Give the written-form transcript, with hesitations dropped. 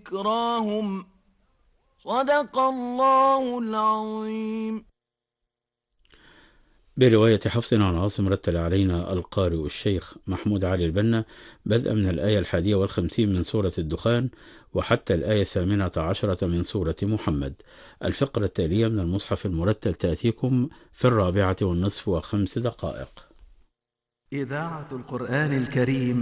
وذكراهم. صدق الله العظيم. برواية حفص عن عاصم رتل علينا القارئ الشيخ محمود علي البنا بدءا من الآية 51 من سورة الدخان وحتى الآية 18 من سورة محمد. الفقرة التالية من المصحف المرتل تأتيكم في 4:05 دقائق. إذاعة القرآن الكريم